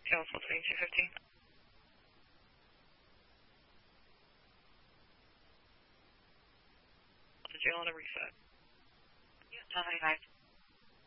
Council 2215. The jail on a reset. Yeah, 1095.